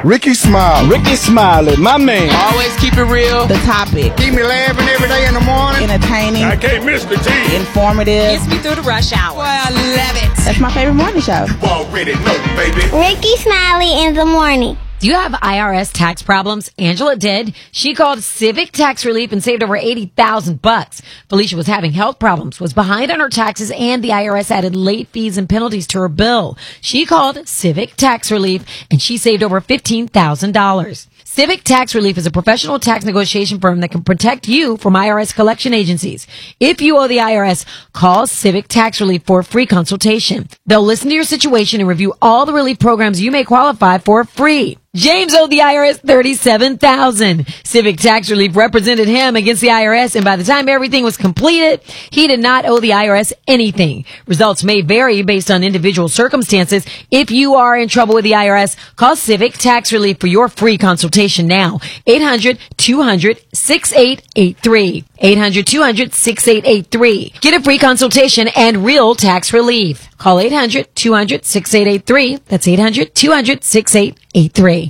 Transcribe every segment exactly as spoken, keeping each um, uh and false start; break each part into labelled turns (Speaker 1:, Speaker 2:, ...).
Speaker 1: Ricky Smiley.
Speaker 2: Ricky Smiley, my man.
Speaker 3: Always keep it real.
Speaker 4: The topic.
Speaker 1: Keep me laughing every day in the morning.
Speaker 4: Entertaining.
Speaker 1: I can't miss the T.
Speaker 4: Informative.
Speaker 5: Gets me through the rush hour.
Speaker 3: Boy, I love it.
Speaker 4: That's my favorite morning show.
Speaker 1: You already know, baby.
Speaker 6: Ricky Smiley in the morning.
Speaker 5: Do you have I R S tax problems? Angela did. She called Civic Tax Relief and saved over eighty thousand bucks. Felicia was having health problems, was behind on her taxes, and the I R S added late fees and penalties to her bill. She called Civic Tax Relief and she saved over fifteen thousand dollars. Civic Tax Relief is a professional tax negotiation firm that can protect you from I R S collection agencies. If you owe the I R S, call Civic Tax Relief for a free consultation. They'll listen to your situation and review all the relief programs you may qualify for free. James owed the I R S thirty-seven thousand dollars. Civic Tax Relief represented him against the I R S, and by the time everything was completed, he did not owe the I R S anything. Results may vary based on individual circumstances. If you are in trouble with the I R S, call Civic Tax Relief for your free consultation now. eight hundred, two hundred, sixty-eight eighty-three. eight hundred, two hundred, sixty-eight eighty-three. Get a free consultation and real tax relief. Call eight hundred, two hundred, sixty-eight eighty-three. That's eight hundred, two hundred, sixty-eight eighty-three.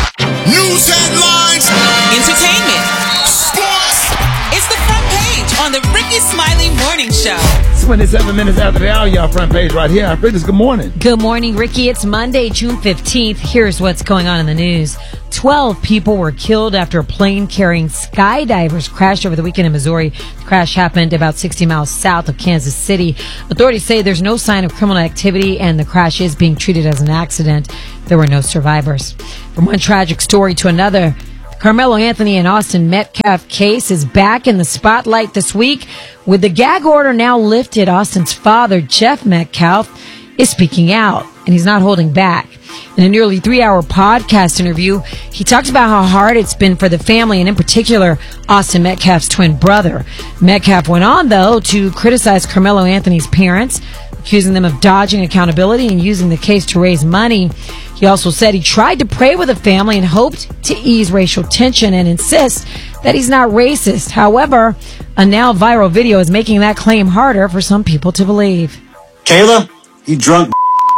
Speaker 7: News headlines,
Speaker 3: Entertainment.
Speaker 7: sports.
Speaker 3: It's the front page on the Ricky Smiley Morning Show.
Speaker 8: twenty-seven minutes after the hour, y'all front page right here. Fridays, good morning.
Speaker 5: Good morning, Ricky. It's Monday, June fifteenth. Here's what's going on in the news. Twelve people were killed after a plane carrying skydivers crashed over the weekend in Missouri. The crash happened about sixty miles south of Kansas City. Authorities say there's no sign of criminal activity and the crash is being treated as an accident. There were no survivors. From one tragic story to another, Carmelo Anthony and Austin Metcalf case is back in the spotlight this week. With the gag order now lifted, Austin's father, Jeff Metcalf, is speaking out, and he's not holding back. In a nearly three-hour podcast interview, he talked about how hard it's been for the family, and in particular, Austin Metcalf's twin brother. Metcalf went on, though, to criticize Carmelo Anthony's parents, accusing them of dodging accountability and using the case to raise money. He also said he tried to pray with the family and hoped to ease racial tension and insists that he's not racist. However, a now viral video is making that claim harder for some people to believe.
Speaker 9: Kayla, you drunk.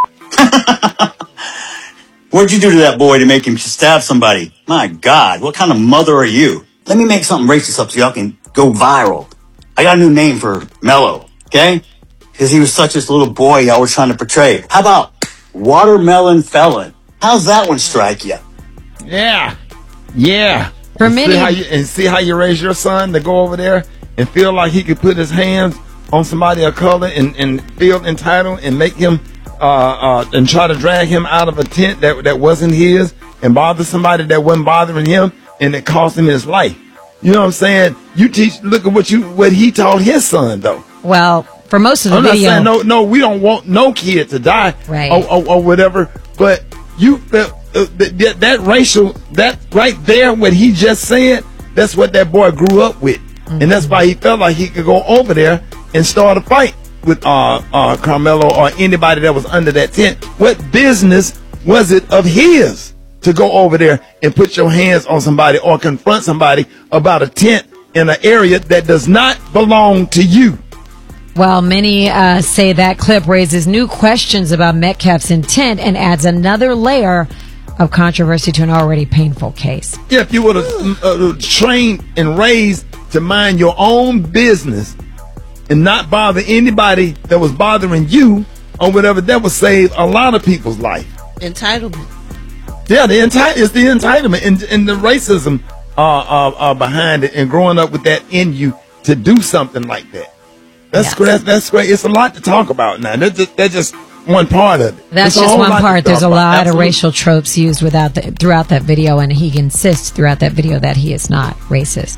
Speaker 9: What'd you do to that boy to make him stab somebody? My God, what kind of mother are you? Let me make something racist up so y'all can go viral. I got a new name for Mello, okay? Because he was such this little boy y'all were trying to portray. How about Watermelon Felon? How's that one strike you?
Speaker 8: Yeah. Yeah.
Speaker 5: For
Speaker 8: and
Speaker 5: many-
Speaker 8: See how you, and see how you raise your son to go over there and feel like he could put his hands on somebody of color and, and feel entitled and make him uh, uh, and try to drag him out of a tent that that wasn't his and bother somebody that wasn't bothering him, and it cost him his life. You know what I'm saying? You teach. Look at what you what he taught his son though.
Speaker 5: Well, for most of the
Speaker 8: I'm
Speaker 5: video,
Speaker 8: not saying no, no, we don't want no kid to die,
Speaker 5: Right.
Speaker 8: or, or, or whatever. But you felt uh, that, that racial, that right there, what he just said, that's what that boy grew up with, mm-hmm. and that's why he felt like he could go over there and start a fight with uh, uh, Carmelo or anybody that was under that tent. What business was it of his to go over there and put your hands on somebody or confront somebody about a tent in an area that does not belong to you?
Speaker 5: Well, many uh, say that clip raises new questions about Metcalf's intent and adds another layer of controversy to an already painful case.
Speaker 8: Yeah, if you were uh, trained and raised to mind your own business and not bother anybody that was bothering you or whatever, that would save a lot of people's life.
Speaker 4: Entitlement.
Speaker 8: Yeah, the enti- it's the entitlement and, and the racism uh, uh, uh, behind it, and growing up with that in you to do something like that. That's
Speaker 5: Yes.
Speaker 8: great. That's, that's great. It's a lot to talk about now. That's just, that's just one part of it.
Speaker 5: That's
Speaker 8: It's a
Speaker 5: just
Speaker 8: whole
Speaker 5: one
Speaker 8: lot to
Speaker 5: part.
Speaker 8: talk
Speaker 5: There's a
Speaker 8: about.
Speaker 5: lot
Speaker 8: Absolutely.
Speaker 5: of racial tropes used without the, throughout that video, and he insists throughout that video that he is not racist.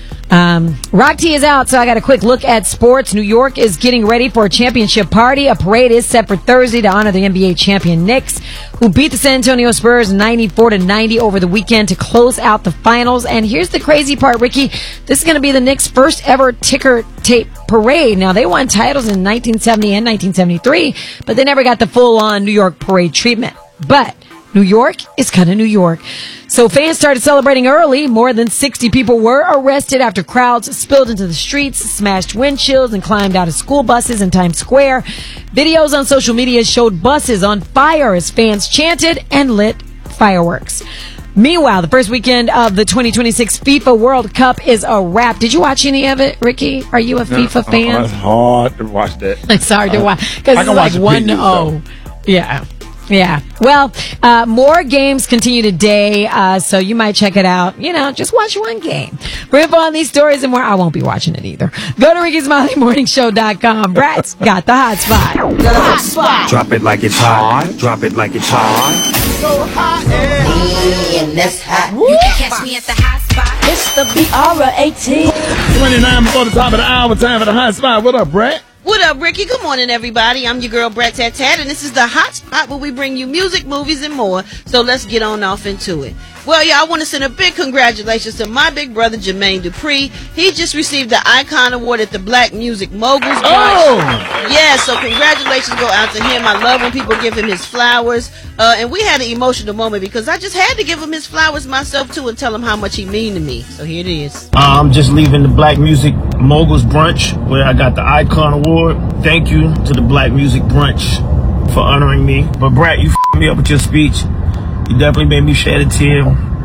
Speaker 5: Um, Rock T is out, so I got a quick look at sports. New York is getting ready for a championship party. A parade is set for Thursday to honor the N B A champion Knicks, who beat the San Antonio Spurs ninety-four to ninety over the weekend to close out the finals. And here's the crazy part, Ricky. This is going to be the Knicks' first ever ticker tape parade. Now, they won titles in nineteen seventy and nineteen seventy-three, but they never got the full-on New York parade treatment. But New York is kind of New York. So fans started celebrating early. More than sixty people were arrested after crowds spilled into the streets, smashed windshields, and climbed out of school buses in Times Square. Videos on social media showed buses on fire as fans chanted and lit fireworks. Meanwhile, the first weekend of the twenty twenty-six FIFA World Cup is a wrap. Did you watch any of it, Ricky? Are you a FIFA fan?
Speaker 8: It's hard to watch that.
Speaker 5: It's hard to
Speaker 8: Uh,
Speaker 5: watch because
Speaker 8: I
Speaker 5: it's
Speaker 8: can
Speaker 5: like
Speaker 8: watch the
Speaker 5: one
Speaker 8: previews,
Speaker 5: oh. Yeah. Yeah. Well, uh, more games continue today, uh, so you might check it out. You know, just watch one game. For info on these stories and more, I won't be watching it either. Go to Ricky Smiley Morning Show dot com. Brat's got the hot spot. The hot spot.
Speaker 2: Drop it like it's hot. Drop it like it's hot.
Speaker 1: So hot and
Speaker 3: You can catch me at the hot spot.
Speaker 4: It's the B R eighteen.
Speaker 8: twenty-nine before the top of the hour, time for the hot spot. What up, Brett?
Speaker 10: What up, Ricky? Good morning, everybody. I'm your girl, Brat Tat Tat, and this is the Hot Spot where we bring you music, movies, and more. So let's get on off into it. Well, yeah, I want to send a big congratulations to my big brother, Jermaine Dupri. He just received the Icon Award at the Black Music Moguls.
Speaker 8: Oh!
Speaker 10: Yeah, so congratulations go out to him. I love when people give him his flowers. Uh, and we had an emotional moment because I just had to give him his flowers myself, too, and tell him how much he mean to me. So here it is.
Speaker 2: Uh, I'm just leaving the Black Music Moguls Brunch where I got the Icon Award. Thank you to the Black Music Brunch for honoring me. But Brat, you f***ed me up with your speech. You definitely made me shed a tear.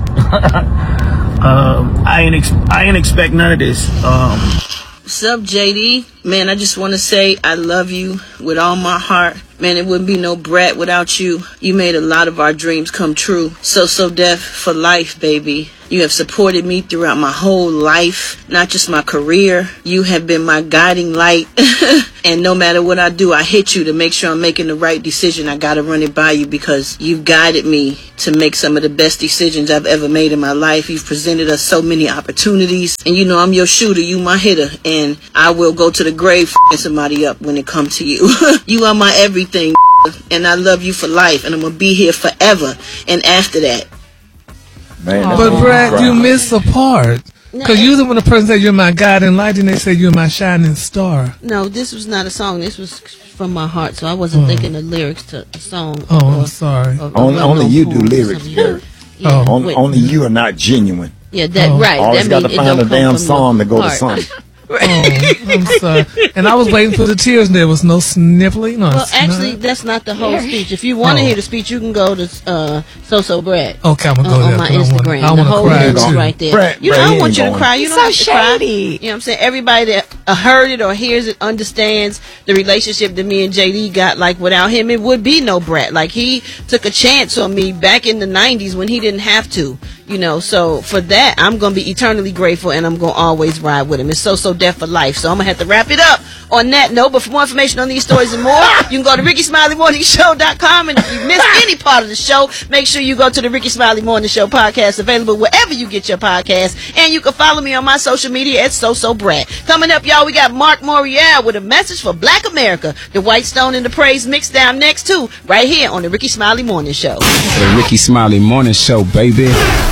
Speaker 2: um, I ain't ex- I ain't expect none of this. Um,
Speaker 10: What's up, J D? Man, I just want to say I love you with all my heart. Man, it wouldn't be no Brat without you. You made a lot of our dreams come true. So, so deaf for life, baby. You have supported me throughout my whole life, not just my career. You have been my guiding light. And no matter what I do, I hit you to make sure I'm making the right decision. I gotta run it by you because you've guided me to make some of the best decisions I've ever made in my life. You've presented us so many opportunities. And you know, I'm your shooter, you my hitter. And I will go to the grave f***ing somebody up when it comes to you. You are my everything, and I love you for life. And I'm gonna be here forever and after that.
Speaker 8: Man,
Speaker 11: But Brad, you missed a part. Because you when the person said you're my guiding light, and they said you're my shining star.
Speaker 10: No, this was not a song. This was from my heart, so I wasn't
Speaker 11: Oh.
Speaker 10: thinking the lyrics to the song.
Speaker 11: Oh,
Speaker 10: or-
Speaker 11: I'm sorry.
Speaker 10: or- or
Speaker 8: Only,
Speaker 10: well-known
Speaker 8: only you do
Speaker 10: poem or
Speaker 8: lyrics,
Speaker 10: something.
Speaker 8: Gary.
Speaker 10: Yeah,
Speaker 11: Oh.
Speaker 8: Only,
Speaker 10: wait.
Speaker 8: only you are not genuine.
Speaker 10: Yeah, that
Speaker 11: Oh.
Speaker 10: right.
Speaker 8: Always
Speaker 10: that
Speaker 8: got to
Speaker 10: mean it
Speaker 8: find
Speaker 10: don't
Speaker 8: a
Speaker 10: come
Speaker 8: damn
Speaker 10: from
Speaker 8: song to
Speaker 10: your
Speaker 8: go to
Speaker 10: heart.
Speaker 8: something.
Speaker 11: Oh, I'm sorry. And I was waiting for the tears, and there was no sniffling. No,
Speaker 10: Well,
Speaker 11: snot.
Speaker 10: actually, that's not the whole speech. If you want to
Speaker 11: Oh.
Speaker 10: hear the speech, you can go to uh, So So Brad.
Speaker 11: Okay, I'm going to
Speaker 10: uh,
Speaker 11: go
Speaker 10: on
Speaker 11: there.
Speaker 10: my
Speaker 11: 'cause I wanna-
Speaker 10: Instagram.
Speaker 11: I
Speaker 10: the
Speaker 11: want
Speaker 10: whole
Speaker 11: to cry,
Speaker 10: thing is
Speaker 11: too.
Speaker 10: right there.
Speaker 8: Brad-
Speaker 10: you know,
Speaker 8: Brad,
Speaker 10: I
Speaker 8: he
Speaker 10: don't want
Speaker 8: ain't
Speaker 10: you to
Speaker 8: going.
Speaker 10: cry. You
Speaker 5: He's
Speaker 10: don't
Speaker 5: so
Speaker 10: have to
Speaker 5: shady.
Speaker 10: cry. You know what I'm saying? Everybody that uh, heard it or hears it understands the relationship that me and J D got. Like, without him, it would be no Brad. Like, he took a chance on me back in the nineties when he didn't have to. You know, so for that, I'm going to be eternally grateful, and I'm going to always ride with him. It's So So Deaf for life. So I'm going to have to wrap it up on that note. But for more information on these stories and more, you can go to Ricky Smiley Morning Show dot com. And if you missed any part of the show, make sure you go to the Ricky Smiley Morning Show podcast, available wherever you get your podcasts. And you can follow me on my social media at So So Brad. Coming up, y'all, we got Mark Morial with a message for Black America. The White Stone and the Praise mixed down next, too, right here on the Ricky Smiley Morning Show.
Speaker 12: The Ricky Smiley Morning Show, baby.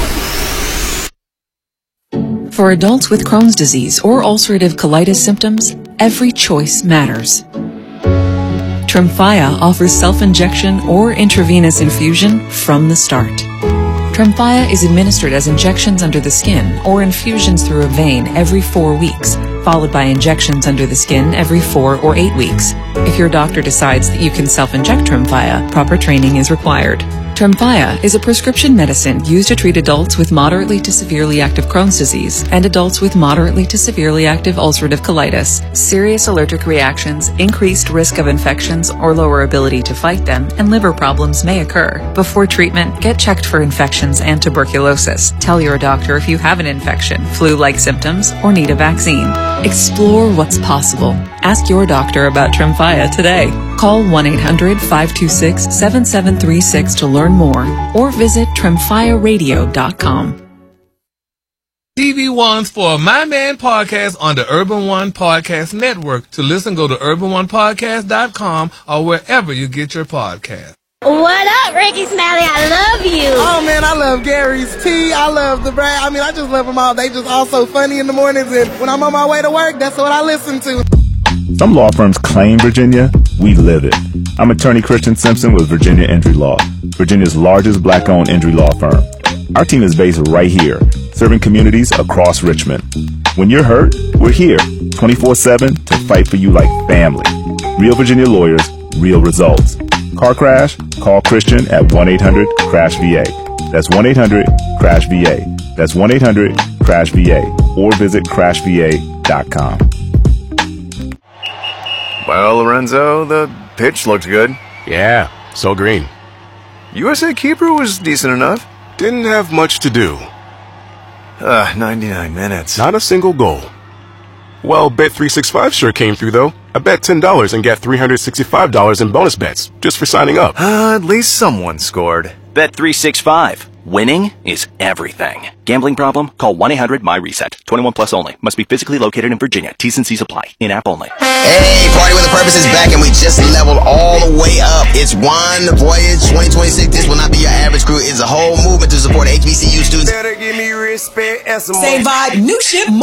Speaker 13: For adults with Crohn's disease or ulcerative colitis symptoms, every choice matters. Tremfya offers self-injection or intravenous infusion from the start. Tremfya is administered as injections under the skin or infusions through a vein every four weeks, followed by injections under the skin every four or eight weeks. If your doctor decides that you can self-inject Tremfya, proper training is required. Tremfya is a prescription medicine used to treat adults with moderately to severely active Crohn's disease and adults with moderately to severely active ulcerative colitis. Serious allergic reactions, increased risk of infections or lower ability to fight them, and liver problems may occur. Before treatment, get checked for infections and tuberculosis. Tell your doctor if you have an infection, flu-like symptoms, or need a vaccine. Explore what's possible. Ask your doctor about Tremfya today. Call one eight hundred, five two six, seven seven three six to learn more, or visit tremfya radio dot com.
Speaker 11: T V ones for My Man Podcast on the Urban One Podcast Network. To listen, go to urban one podcast dot com or wherever you get your podcast.
Speaker 6: What up, Ricky Smiley? I love you.
Speaker 14: Oh, man, I love Gary's Tea. I love the Brad. I mean, I just love them all. They just all so funny in the mornings, and when I'm on my way to work, that's what I listen to.
Speaker 15: Some law firms claim Virginia. We live it. I'm attorney Christian Simpson with Virginia Injury Law, Virginia's largest black-owned injury law firm. Our team is based right here, serving communities across Richmond. When you're hurt, we're here, twenty-four seven, to fight for you like family. Real Virginia lawyers, real results. Car crash? Call Christian at one eight hundred crash V A. That's one eight hundred crash V A. That's one eight hundred crash V A. Or visit crash V A dot com.
Speaker 16: Well, Lorenzo, the pitch looked good.
Speaker 17: Yeah, so green.
Speaker 16: U S A keeper was decent enough.
Speaker 17: Didn't have much to do.
Speaker 16: Uh, ninety-nine minutes.
Speaker 17: Not a single goal. Well, Bet three sixty-five sure came through, though. I bet ten dollars and got three hundred sixty-five dollars in bonus bets just for signing up.
Speaker 16: Uh, at least someone scored.
Speaker 18: Bet three sixty-five. Winning is everything. Gambling problem? Call one eight hundred my reset. twenty-one plus only. Must be physically located in Virginia. T's and C's apply. In-app only.
Speaker 1: Hey, Party with a Purpose is back, and we just leveled all the way up. It's Wine the Voyage twenty twenty-six. This will not be your average crew. It's a whole movement to support H B C U students.
Speaker 19: Better give me respect and some
Speaker 3: Same vibe, new ship, more